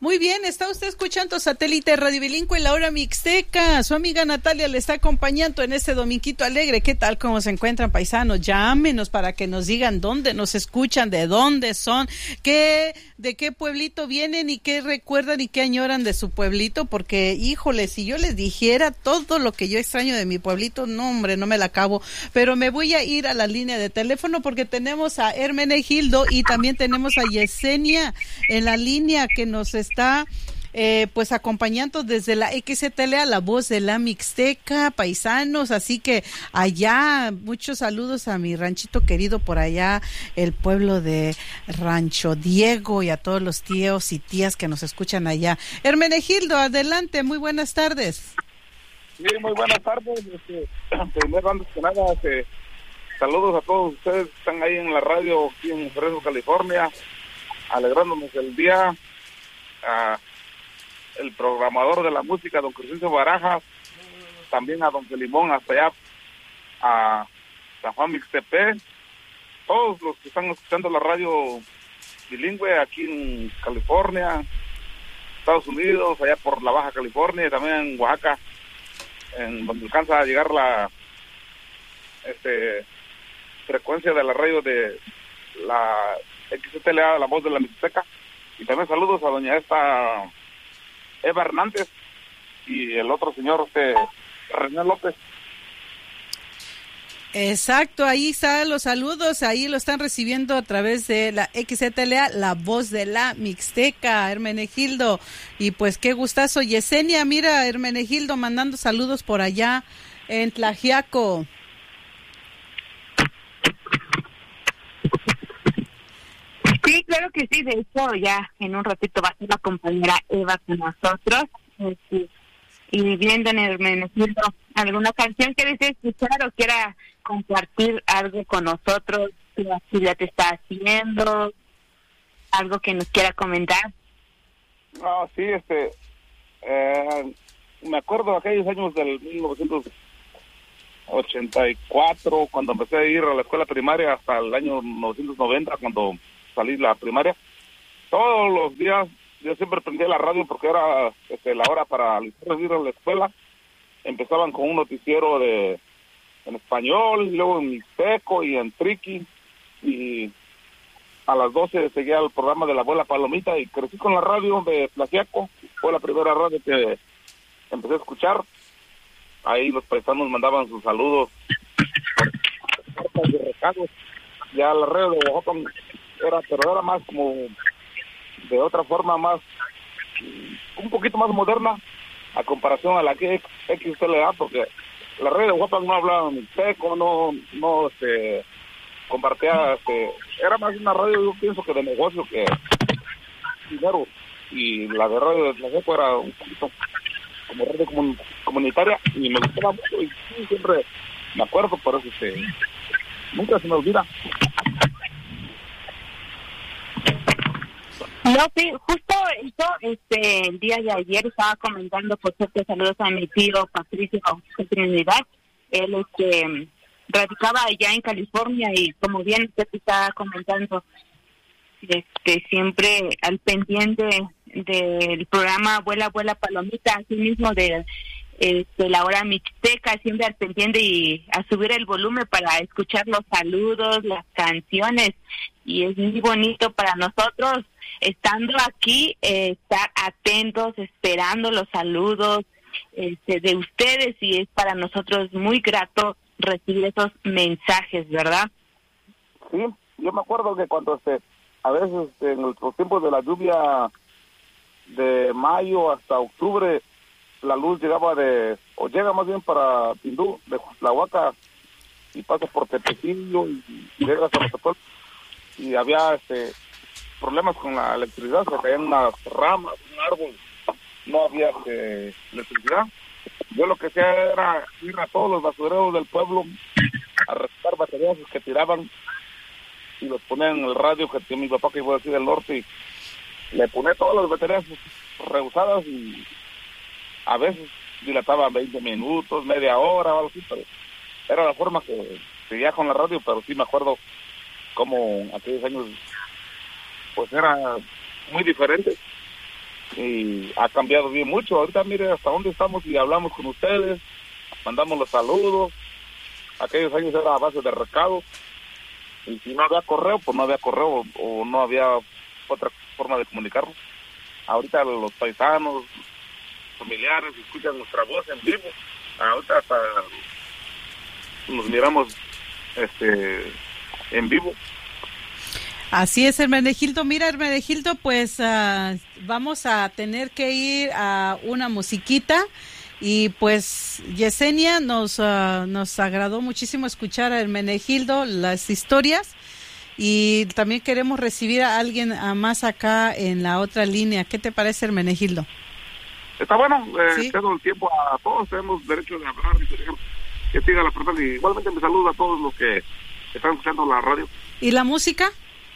Muy bien, está usted escuchando Satélite Radio Bilingüe, la hora mixteca. Su amiga Natalia le está acompañando en este dominguito alegre. ¿Qué tal? ¿Cómo se encuentran, paisanos? Llámenos para que nos digan dónde nos escuchan, de dónde son, de qué pueblito vienen y qué recuerdan y qué añoran de su pueblito. Porque, híjole, si yo les dijera todo lo que yo extraño de mi pueblito, no, hombre, no me la acabo. Pero me voy a ir a la línea de teléfono porque tenemos a Hermenegildo y también tenemos a Yesenia en la línea que nos está pues acompañando desde la XTLA, la voz de la Mixteca, paisanos, así que allá, muchos saludos a mi ranchito querido por allá, el pueblo de Rancho Diego, y a todos los tíos y tías que nos escuchan allá. Hermenegildo, adelante, muy buenas tardes. Sí, muy buenas tardes. Primero, antes que nada, saludos a todos ustedes que están ahí en la radio, aquí en Fresno, California, alegrándonos el día. El programador de la música, don Crescencio Barajas, también a don Felimón, hasta allá, a San Juan Mixtepec, todos los que están escuchando la radio bilingüe aquí en California, Estados Unidos, allá por la Baja California y también en Oaxaca, en donde alcanza a llegar la frecuencia de la radio de la XTLA, la voz de la Mixteca. Y también saludos a doña Eva Hernández y el otro señor René López. Exacto, ahí están los saludos, ahí lo están recibiendo a través de la XTLA, la voz de la Mixteca, Hermenegildo, y pues qué gustazo. Yesenia, mira, Hermenegildo mandando saludos por allá en Tlaxiaco. Sí, claro que sí, de hecho ya en un ratito va a ser la compañera Eva con nosotros, y viendo en Hermenegildo, ¿alguna canción que desee escuchar o quiera compartir algo con nosotros? ¿Qué actividad te está haciendo? ¿Algo que nos quiera comentar? No, sí, me acuerdo de aquellos años del 1984, cuando empecé a ir a la escuela primaria, hasta el año 1990, cuando salí de la primaria. Todos los días yo siempre prendía la radio porque era la hora para ir a la escuela. Empezaban con un noticiero en español, y luego en mixteco y en triqui, y a las 12 seguía el programa de la abuela Palomita, y crecí con la radio de Tlaxiaco. Fue la primera radio que empecé a escuchar. Ahí los paisanos mandaban sus saludos, cartas de recados. Ya la radio de Oaxaca era más como de otra forma, más un poquito más moderna a comparación a la que XTLA, porque la red de Oaxaca no hablaba mixteco, no compartía, era más una radio, yo pienso, que de negocio que dinero. Y la de radio de Tlaxiaco era un poquito como radio comunitaria, y me gustaba mucho, y sí, siempre me acuerdo, por eso nunca se me olvida. No, sí, justo eso, el día de ayer estaba comentando, por cierto, saludos a mi tío Patricio Trinidad. Él radicaba allá en California, y como bien usted estaba comentando, siempre al pendiente del programa Abuela Palomita, así mismo de la hora mixteca, siempre al pendiente y a subir el volumen para escuchar los saludos, las canciones, y es muy bonito para nosotros, estando aquí, estar atentos, esperando los saludos de ustedes, y es para nosotros muy grato recibir esos mensajes, ¿verdad? Sí, yo me acuerdo que cuando a veces en los tiempos de la lluvia de mayo hasta octubre, la luz llega más bien para Pindú, de Tlahuaca, y pasa por Tepecillo y llega hasta Mazatol, y había problemas con la electricidad, se caían unas ramas, un árbol, no había electricidad. Yo lo que hacía era ir a todos los basureros del pueblo a rescatar baterías que tiraban, y los ponían en el radio, que tenía mi papá, que iba a decir del norte, y le ponía todas las baterías reusadas, y a veces dilataba 20 minutos, media hora o algo así, pero era la forma que seguía con la radio. Pero sí me acuerdo cómo aquellos años pues era muy diferente y ha cambiado bien mucho. Ahorita mire hasta dónde estamos y hablamos con ustedes, mandamos los saludos. Aquellos años era a base de recado, y si no había correo, pues no había correo o no había otra forma de comunicarnos. Ahorita los paisanos, familiares, escuchan nuestra voz en vivo. Ahorita hasta nos miramos en vivo. Así es, Hermenegildo. Mira, Hermenegildo, pues vamos a tener que ir a una musiquita. Y pues, Yesenia, nos agradó muchísimo escuchar a Hermenegildo, las historias, y también queremos recibir a alguien más acá en la otra línea. ¿Qué te parece, Hermenegildo? Está bueno, ¿Sí? cedo el tiempo a todos, tenemos derecho de hablar y que siga la persona. Y igualmente me saludo a todos los que están escuchando la radio. ¿Y la música?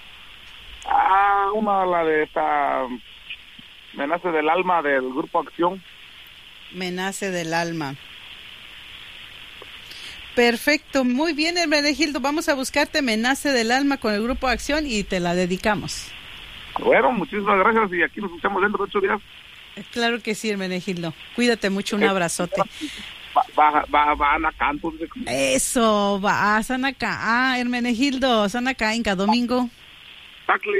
La de esta Me Nace del Alma del Grupo Acción. Me Nace del Alma. Perfecto, muy bien, Hermenegildo. Vamos a buscarte Me Nace del Alma con el Grupo Acción y te la dedicamos. Bueno, muchísimas gracias y aquí nos escuchamos dentro de 8 días. Claro que sí, Hermenegildo. Cuídate mucho, un abrazote. Van a canto. Eso, va, Sanacá, Hermenegildo, Sanacá, Inca, domingo. Exactly.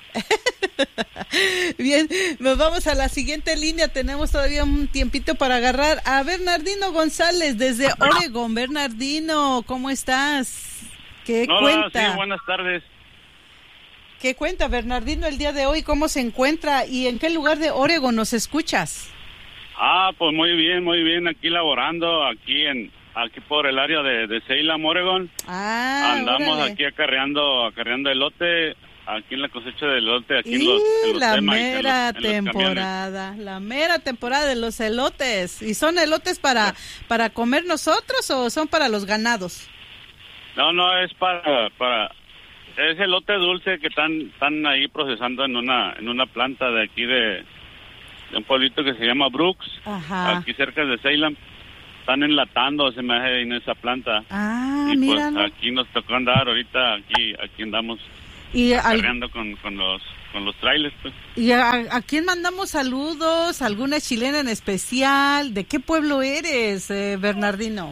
Bien, nos vamos a la siguiente línea. Tenemos todavía un tiempito para agarrar a Bernardino González desde Oregon. Bernardino, ¿cómo estás? ¿Qué cuenta? Sí, buenas tardes. ¿Qué cuenta, Bernardino, el día de hoy? ¿Cómo se encuentra y en qué lugar de Oregon nos escuchas? Pues muy bien, aquí laborando, aquí por el área de Salem, Oregon. Andamos órale. Aquí acarreando elote. Aquí en la cosecha del elote, aquí en los la temas, mera en los temporada, la mera temporada de los elotes. ¿Y son elotes para comer nosotros o son para los ganados? No, es es elote dulce que están ahí procesando en una planta de aquí de un pueblito que se llama Brooks. Ajá. Aquí cerca de Salem. Están enlatando, se me hace, en esa planta. Y mira. pues aquí nos tocó andar ahorita, aquí andamos. Y cargando con los trailers, pues. ¿Y a quién mandamos saludos? ¿Alguna chilena en especial? ¿De qué pueblo eres, Bernardino?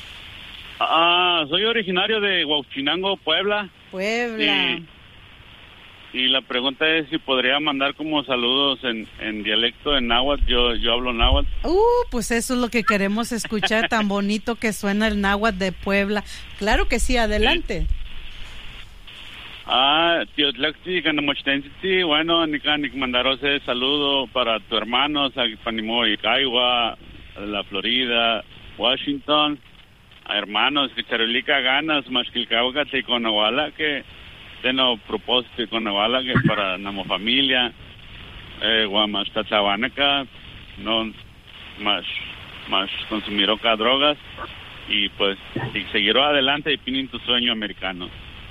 Soy originario de Huauchinango, Puebla. Y la pregunta es si podría mandar como saludos en dialecto, en náhuatl. Yo hablo náhuatl. Pues eso es lo que queremos escuchar, tan bonito que suena el náhuatl de Puebla. Claro que sí, adelante. Sí. Bueno, Nick mandarose saludo para tu hermano, Panimo y Caigua, la Florida, Washington, a hermanos que Charolica ganas, más que el Cauca, y con Nahuala, que tengo propósito con Nahuala, que para namo familia, Guamas Tachahuanaca, no más consumiroca drogas, y pues, y seguiró adelante y pinin tu sueño americano.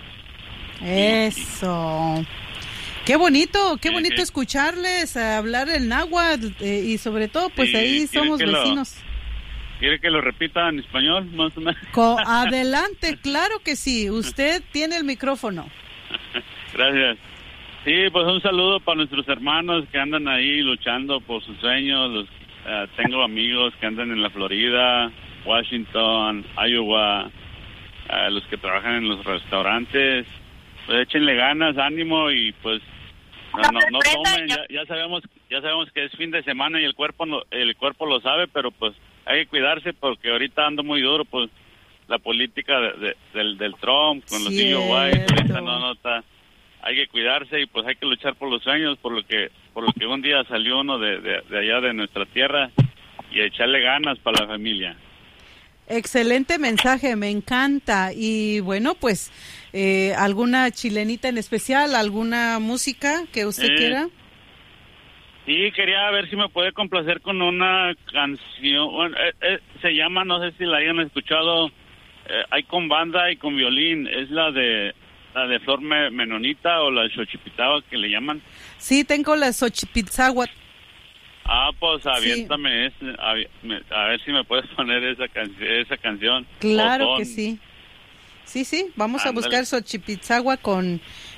Eso. Qué bonito escucharles hablar el náhuatl y sobre todo pues ahí somos vecinos. ¿Quiere que lo repita en español? Más o menos. Adelante, claro que sí. Usted tiene el micrófono. Gracias. Sí, pues un saludo para nuestros hermanos que andan ahí luchando por sus sueños. Tengo amigos que andan en la Florida, Washington, Iowa, los que trabajan en los restaurantes. Pues échenle ganas, ánimo y pues no tomen. Ya sabemos que es fin de semana y el cuerpo lo sabe, pero pues hay que cuidarse porque ahorita ando muy duro, pues la política del Trump con los DUI, ahorita no está. Hay que cuidarse y pues hay que luchar por los sueños, por lo que un día salió uno de allá de nuestra tierra y echarle ganas para la familia. Excelente mensaje, me encanta. Y bueno, pues, ¿alguna chilenita en especial? ¿Alguna música que usted quiera? Sí, quería ver si me puede complacer con una canción. Bueno, se llama, no sé si la hayan escuchado, hay con banda y con violín. Es la de Flor Menonita o la de Xochipitagua que le llaman. Sí, tengo la Xochipitzahuatl. Pues aviéntame, sí. A ver si me puedes poner esa canción. Claro que sí. Sí, vamos a buscar Xochipitzahuatl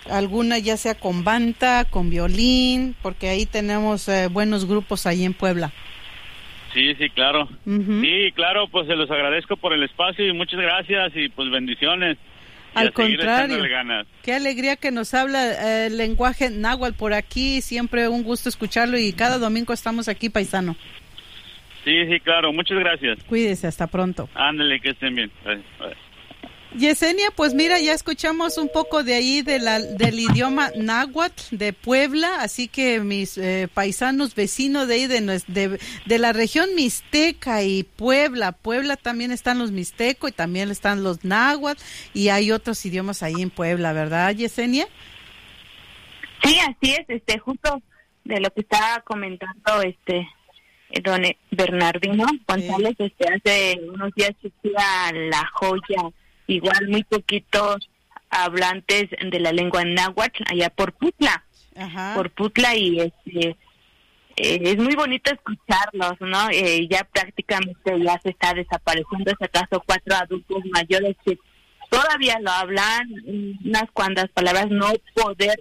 alguna ya sea con banda, con violín, porque ahí tenemos buenos grupos ahí en Puebla. Sí, claro. Uh-huh. Sí, claro, pues se los agradezco por el espacio y muchas gracias y pues bendiciones. Al contrario, qué alegría que nos habla el lenguaje náhuatl por aquí, siempre un gusto escucharlo y cada domingo estamos aquí, paisano. Sí, claro, muchas gracias. Cuídese, hasta pronto. Ándale, que estén bien. Bye. Yesenia, pues mira, ya escuchamos un poco de ahí del idioma náhuatl de Puebla, así que mis paisanos vecinos de ahí de la región mixteca y Puebla también están los mixtecos y también están los náhuatl y hay otros idiomas ahí en Puebla, ¿verdad, Yesenia? Sí, así es, justo de lo que estaba comentando don Bernardino González, hace unos días existía La Joya, igual muy poquitos hablantes de la lengua náhuatl allá por Putla. Ajá. Por Putla, y es muy bonito escucharlos, ¿no? Ya prácticamente ya se está desapareciendo, si acaso 4 adultos mayores que todavía lo hablan, unas cuantas palabras, no poder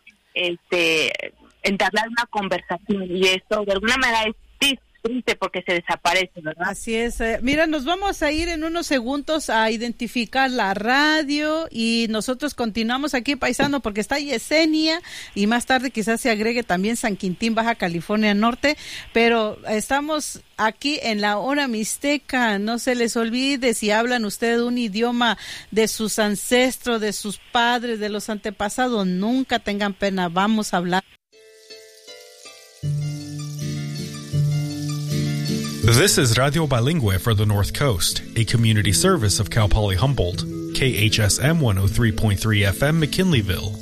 entablar una conversación, y esto de alguna manera es triste porque se desaparece, ¿verdad? Así es. Mira, nos vamos a ir en unos segundos a identificar la radio y nosotros continuamos aquí, paisano, porque está Yesenia y más tarde quizás se agregue también San Quintín, Baja California Norte, pero estamos aquí en la hora mixteca. No se les olvide, si hablan ustedes un idioma de sus ancestros, de sus padres, de los antepasados, nunca tengan pena, vamos a hablar. This is Radio Bilingüe for the North Coast, a community service of Cal Poly Humboldt, KHSM 103.3 FM McKinleyville.